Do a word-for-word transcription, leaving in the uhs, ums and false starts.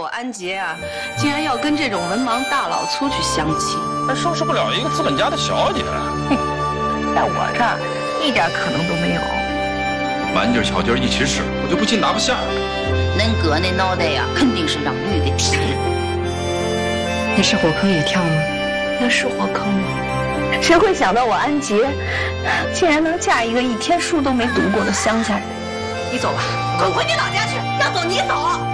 我安杰啊，竟然要跟这种文盲大老粗去相亲， 还收拾不了一个资本家的小姐。 哼，在我这儿一点可能都没有。 满劲巧劲一起使，我就不信拿不下。 恁哥那脑袋呀，肯定是让驴给踢了。 那是火坑也跳吗？ 那是火坑吗？谁会想到我安杰竟然能嫁一个一天书都没读过的乡下人？ 你走吧， 滚回你老家去！要走你走。